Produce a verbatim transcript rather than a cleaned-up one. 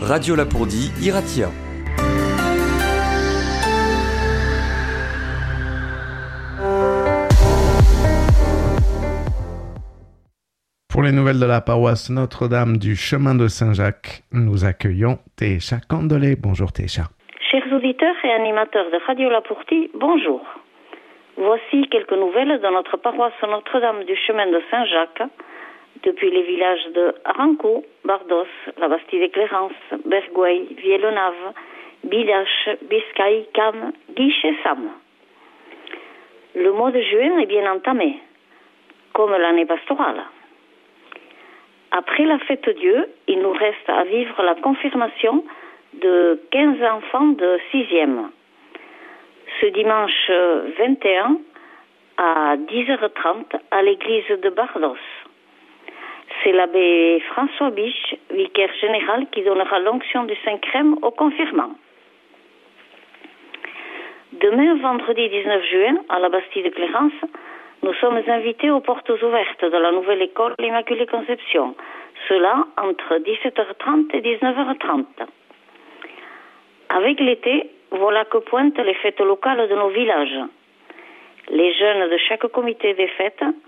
Radio Lapourdie, Iratia. Pour les nouvelles de la paroisse Notre-Dame du Chemin de Saint-Jacques, nous accueillons Técha Candelé. Bonjour Técha. Chers auditeurs et animateurs de Radio Lapourdie, bonjour. Voici quelques nouvelles de notre paroisse Notre-Dame du Chemin de Saint-Jacques, depuis les villages de Arancou, Bardos, la Bastide des Clérances, Bergouey, Viellenave, Bidache, Biscaye, Cannes, Guiche et Sam. Le mois de juin est bien entamé, comme l'année pastorale. Après la fête Dieu, il nous reste à vivre la confirmation de quinze enfants de sixième. Ce dimanche vingt et un à dix heures trente à l'église de Bardos. C'est l'abbé François Biche, vicaire général, qui donnera l'onction du Saint-Crème aux confirmants. Demain, vendredi dix-neuf juin, à la Bastide de Clérances, nous sommes invités aux portes ouvertes de la nouvelle école L'Immaculée Conception. Cela entre dix-sept heures trente et dix-neuf heures trente. Avec l'été, voilà que pointent les fêtes locales de nos villages. Les jeunes de chaque comité des fêtes